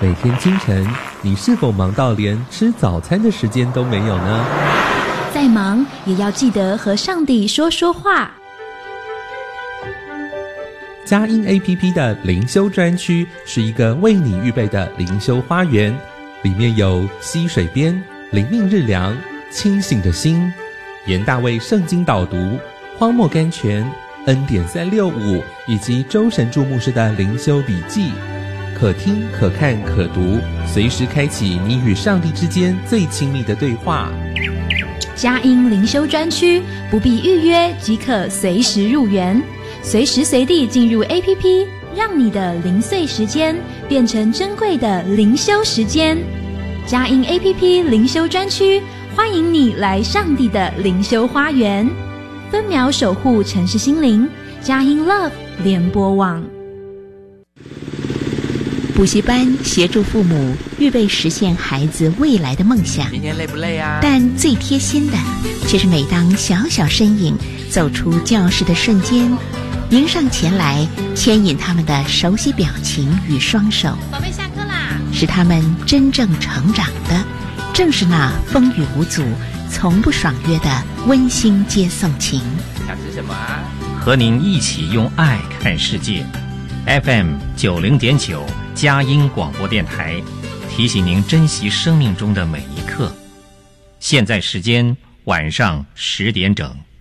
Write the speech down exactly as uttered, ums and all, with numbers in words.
每天清晨，你是否忙到连吃早餐的时间都没有呢？ 再忙也要记得和上帝说说话。 佳音 A P P 的灵修专区是一个为你预备的灵修花园，里面有溪水边、灵命日粮、清醒的心、严大卫圣经导读、荒漠甘泉、恩典三六五以及周神助牧师的灵修笔记，可听可看可读，随时开启你与上帝之间最亲密的对话。 佳音灵修专区不必预约即可随时入园，随时随地进入 A P P， 让你的零碎时间变成珍贵的灵修时间。佳音 A P P 灵修专区欢迎你来上帝的灵修花园，分秒守护城市心灵。佳音 Love 联播网。 补习班协助父母预备实现孩子未来的梦想。 今天累不累啊？ 但最贴心的，却是每当小小身影走出教室的瞬间，迎上前来牵引他们的熟悉表情与双手。 宝贝，下课啦！ 使他们真正成长的，正是那风雨无阻、从不爽约的温馨接送情。 想吃什么啊？ 和您一起用爱看世界。F M 九零点九佳音广播电台，提醒您珍惜生命中的每一刻。现在时间晚上十点整。